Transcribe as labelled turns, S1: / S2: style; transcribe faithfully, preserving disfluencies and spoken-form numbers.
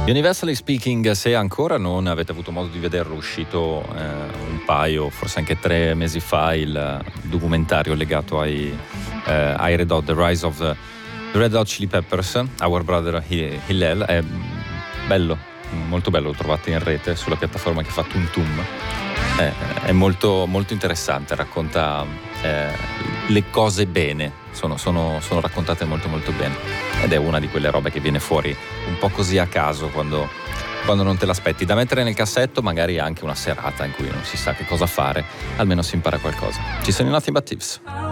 S1: Universally Speaking, se ancora non avete avuto modo di vederlo, è uscito eh, un paio, forse anche tre mesi fa, il documentario legato ai, eh, ai Red Hot, The Rise of the, the Red Hot Chili Peppers, Our Brother Hillel. È bello, molto bello, lo trovate in rete sulla piattaforma che fa Tum Tum. È, è molto, molto interessante, racconta eh, le cose bene, sono, sono, sono raccontate molto molto bene, ed è una di quelle robe che viene fuori un po' così a caso quando, quando non te l'aspetti, da mettere nel cassetto, magari anche una serata in cui non si sa che cosa fare, almeno si impara qualcosa. Ci sono i Nothing But Thieves.